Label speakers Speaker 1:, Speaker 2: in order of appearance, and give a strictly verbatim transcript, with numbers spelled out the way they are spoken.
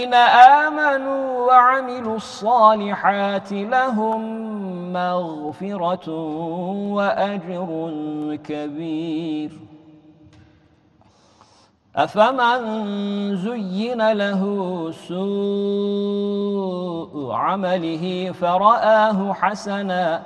Speaker 1: آمنوا وعملوا الصالحات لهم مغفرة وأجر كبير. أفمن زين له سوء عمله فرآه حسنا